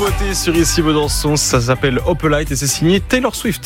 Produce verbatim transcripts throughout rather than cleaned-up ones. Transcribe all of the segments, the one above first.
nouveauté sur Ici Besançon, ça s'appelle Opelite et c'est signé Taylor Swift.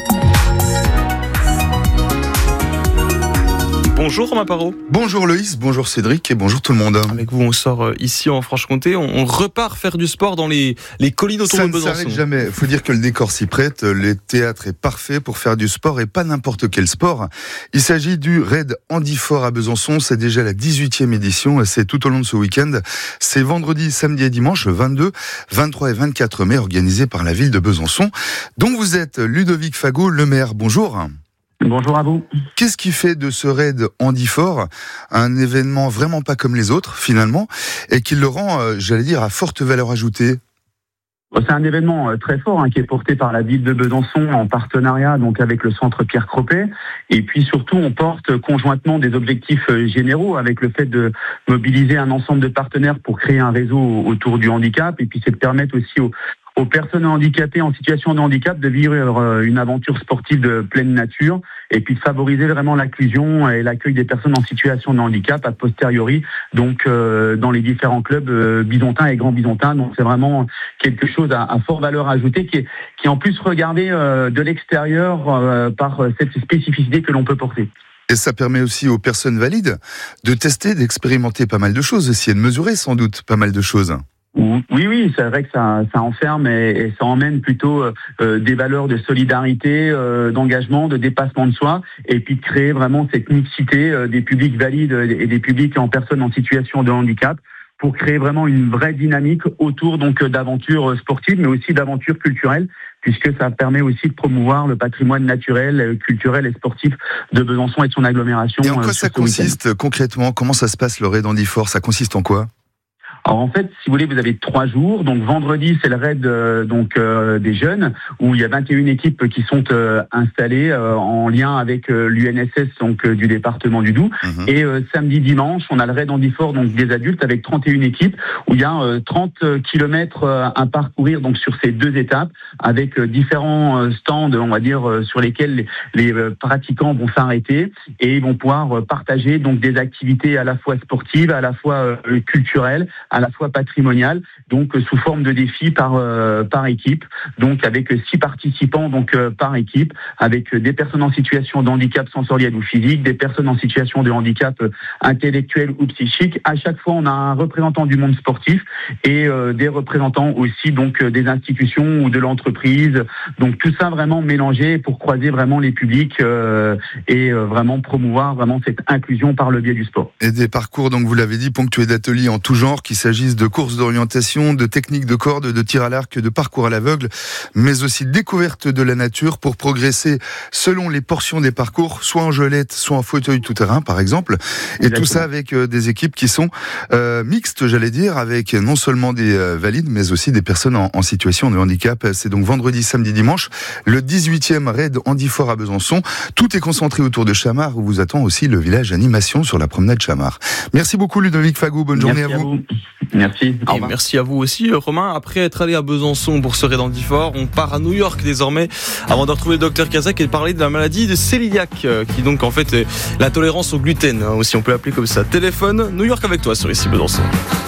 Bonjour Romain Parot. Bonjour Loïs, bonjour Cédric et bonjour tout le monde. Avec vous, on sort ici en Franche-Comté, on, on repart faire du sport dans les, les collines autour Ça de Besançon. Ça ne s'arrête jamais, il faut dire que le décor s'y prête, le théâtre est parfait pour faire du sport et pas n'importe quel sport. Il s'agit du Raid Handifort à Besançon, c'est déjà la dix-huitième édition, c'est tout au long de ce week-end. C'est vendredi, samedi et dimanche, vingt-deux, vingt-trois et vingt-quatre mai, organisé par la ville de Besançon, dont vous êtes Ludovic Fagot, le maire. Bonjour. Bonjour à vous. Qu'est-ce qui fait de ce raid Handifort un événement vraiment pas comme les autres, finalement, et qui le rend, euh, j'allais dire, à forte valeur ajoutée ? C'est un événement très fort hein, qui est porté par la ville de Besançon en partenariat donc avec le centre Pierre Croppé. Et puis surtout, on porte conjointement des objectifs généraux avec le fait de mobiliser un ensemble de partenaires pour créer un réseau autour du handicap. Et puis c'est de permettre aussi aux aux personnes handicapées en situation de handicap de vivre une aventure sportive de pleine nature et puis de favoriser vraiment l'inclusion et l'accueil des personnes en situation de handicap a posteriori, donc euh, dans les différents clubs euh, bisontins et grands bisontins. Donc c'est vraiment quelque chose à, à fort valeur ajoutée qui est, qui est en plus regardé euh, de l'extérieur euh, par cette spécificité que l'on peut porter. Et ça permet aussi aux personnes valides de tester, d'expérimenter pas mal de choses aussi et de mesurer sans doute pas mal de choses. Oui, oui, c'est vrai que ça, ça enferme et, et ça emmène plutôt euh, des valeurs de solidarité, euh, d'engagement, de dépassement de soi, et puis de créer vraiment cette mixité euh, des publics valides et des publics en personnes en situation de handicap, pour créer vraiment une vraie dynamique autour donc d'aventures sportives, mais aussi d'aventures culturelles, puisque ça permet aussi de promouvoir le patrimoine naturel, culturel et sportif de Besançon et de son agglomération. Et en quoi ça consiste concrètement ? Comment ça se passe le raid Handifort ? Ça consiste en quoi ? Alors en fait, si vous voulez, vous avez trois jours. Donc vendredi, c'est le raid euh, donc euh, des jeunes où il y a vingt et une équipes qui sont euh, installées euh, en lien avec euh, l'U N S S donc euh, du département du Doubs. Mmh. Et euh, samedi, dimanche, on a le raid Handifort donc des adultes avec trente et une équipes où il y a euh, trente kilomètres euh, à parcourir donc sur ces deux étapes avec euh, différents euh, stands, on va dire euh, sur lesquels les, les euh, pratiquants vont s'arrêter et ils vont pouvoir euh, partager donc des activités à la fois sportives, à la fois euh, culturelles, à la fois patrimonial, donc sous forme de défis par euh, par équipe, donc avec six participants donc euh, par équipe, avec des personnes en situation de handicap sensoriel ou physique, des personnes en situation de handicap euh, intellectuel ou psychique. À chaque fois, on a un représentant du monde sportif et euh, des représentants aussi donc euh, des institutions ou de l'entreprise. Donc tout ça vraiment mélangé pour croiser vraiment les publics euh, et euh, vraiment promouvoir vraiment cette inclusion par le biais du sport. Et des parcours, donc vous l'avez dit, ponctués d'ateliers en tout genre, qu'il s'agisse de courses d'orientation, de techniques de corde, de tir à l'arc, de parcours à l'aveugle, mais aussi découverte de la nature pour progresser selon les portions des parcours, soit en gelette, soit en fauteuil tout-terrain, par exemple. Et Exactement. Tout ça avec euh, des équipes qui sont euh, mixtes, j'allais dire, avec non seulement des euh, valides, mais aussi des personnes en, en situation de handicap. C'est donc vendredi, samedi, dimanche, le dix-huitième raid Handifort à Besançon. Tout est concentré autour de Chamard, où vous attend aussi le village animation sur la promenade Chamard. Merci beaucoup Ludovic Fagot, bonne Merci journée à vous. À vous. Merci. Et merci à vous aussi Romain. Après être allé à Besançon pour ce raid Handifort, on part à New York désormais avant de retrouver le docteur Kazak et de parler de la maladie de cœliaque qui donc en fait est la tolérance au gluten, hein, aussi on peut l'appeler comme ça. Téléphone New York avec toi sur Ici Besançon.